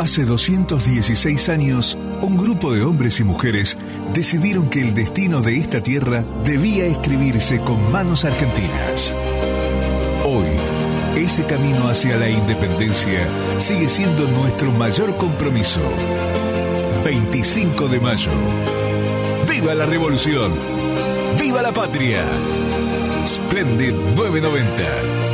Hace 216 años, un grupo de hombres y mujeres decidieron que el destino de esta tierra debía escribirse con manos argentinas. Hoy, ese camino hacia la independencia sigue siendo nuestro mayor compromiso. 25 de mayo. ¡Viva la revolución! ¡Viva la patria! Splendid 990.